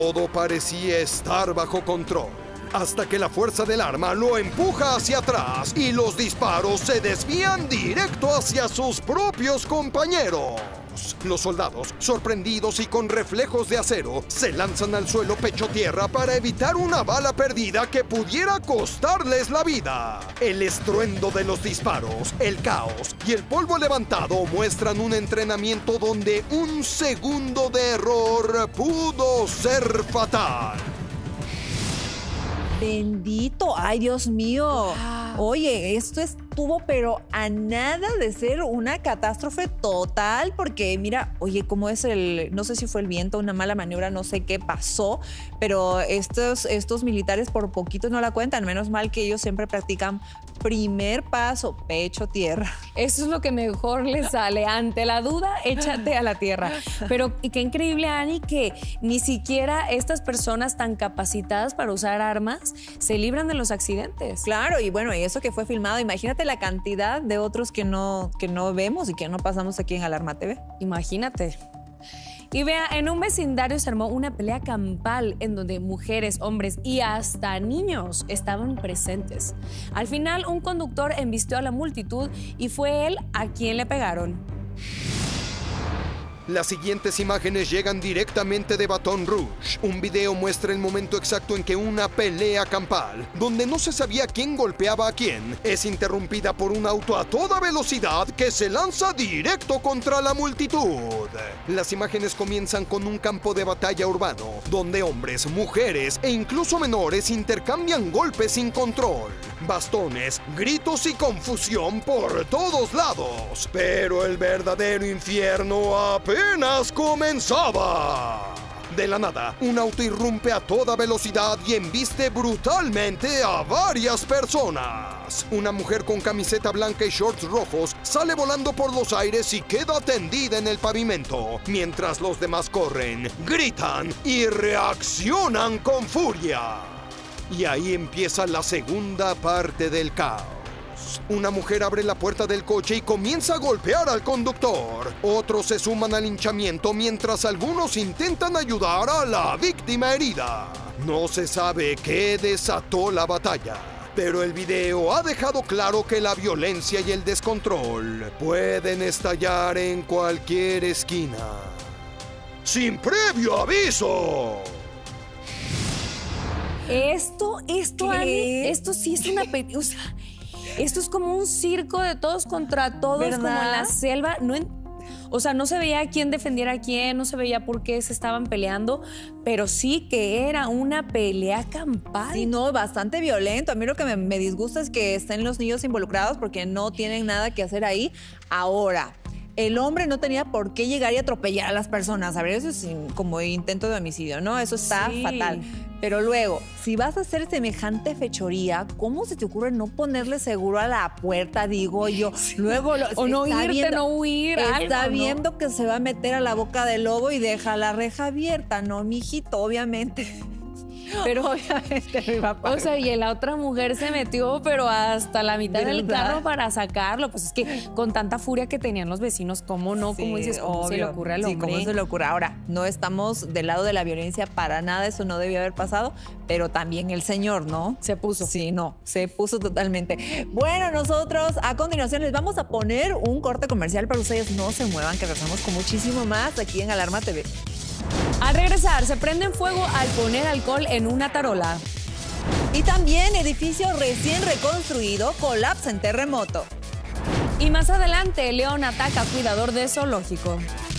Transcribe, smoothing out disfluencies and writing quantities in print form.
Todo parecía estar bajo control, hasta que la fuerza del arma lo empuja hacia atrás y los disparos se desvían directo hacia sus propios compañeros. Los soldados, sorprendidos y con reflejos de acero, se lanzan al suelo pecho tierra para evitar una bala perdida que pudiera costarles la vida. El estruendo de los disparos, el caos y el polvo levantado muestran un entrenamiento donde un segundo de error pudo ser fatal. Bendito, ay Dios mío. Oye, esto estuvo pero a nada de ser una catástrofe total, porque mira, oye, cómo es no sé si fue el viento, una mala maniobra, no sé qué pasó, pero estos militares por poquito no la cuentan, menos mal que ellos siempre practican primer paso, pecho, tierra. Eso es lo que mejor les sale. Ante la duda, échate a la tierra. Pero y qué increíble, Ani, que ni siquiera estas personas tan capacitadas para usar armas se libran de los accidentes. Claro, y bueno, y eso que fue filmado, imagínate la cantidad de otros que no vemos y que no pasamos aquí en Alarma TV. Imagínate. Y vea, en un vecindario se armó una pelea campal en donde mujeres, hombres y hasta niños estaban presentes. Al final, un conductor embistió a la multitud y fue él a quien le pegaron. Las siguientes imágenes llegan directamente de Baton Rouge. Un video muestra el momento exacto en que una pelea campal, donde no se sabía quién golpeaba a quién, es interrumpida por un auto a toda velocidad que se lanza directo contra la multitud. Las imágenes comienzan con un campo de batalla urbano, donde hombres, mujeres e incluso menores intercambian golpes sin control. Bastones, gritos y confusión por todos lados. Pero el verdadero infierno apenas comenzaba. De la nada, un auto irrumpe a toda velocidad y embiste brutalmente a varias personas. Una mujer con camiseta blanca y shorts rojos sale volando por los aires y queda tendida en el pavimento, mientras los demás corren, gritan y reaccionan con furia. Y ahí empieza la segunda parte del caos. Una mujer abre la puerta del coche y comienza a golpear al conductor. Otros se suman al linchamiento mientras algunos intentan ayudar a la víctima herida. No se sabe qué desató la batalla, pero el video ha dejado claro que la violencia y el descontrol pueden estallar en cualquier esquina. ¡Sin previo aviso! Esto, Ani, esto sí es una o sea, esto es como un circo de todos contra todos, ¿verdad? Como en la selva. O sea, no se veía quién defendiera a quién, no se veía por qué se estaban peleando, pero sí que era una pelea campal. Sí, no, bastante violento. A mí lo que me disgusta es que estén los niños involucrados porque no tienen nada que hacer ahí. Ahora, el hombre no tenía por qué llegar y atropellar a las personas. A ver, eso es como intento de homicidio, ¿no? Eso está fatal. Pero luego, si vas a hacer semejante fechoría, ¿cómo se te ocurre no ponerle seguro a la puerta, digo yo? Luego, o no irte, no huir. Está algo, viendo que se va a meter a la boca del lobo y deja la reja abierta, ¿no, mijito? Obviamente. Pero obviamente no iba a pasar. O sea, y la otra mujer se metió, pero hasta la mitad del carro para sacarlo. Pues es que con tanta furia que tenían los vecinos, ¿cómo no? Sí, ¿Cómo dices? ¿Cómo se le ocurre al hombre? Sí, ¿cómo se le ocurre? Ahora, no estamos del lado de la violencia para nada, eso no debió haber pasado, pero también el señor, ¿no? Se puso. Sí, no, se puso totalmente. Bueno, nosotros a continuación les vamos a poner un corte comercial para ustedes. No se muevan, que regresamos con muchísimo más aquí en Alarma TV. Al regresar, se prende en fuego al poner alcohol en una tarola. Y también edificio recién reconstruido colapsa en terremoto. Y más adelante, león ataca a cuidador de zoológico.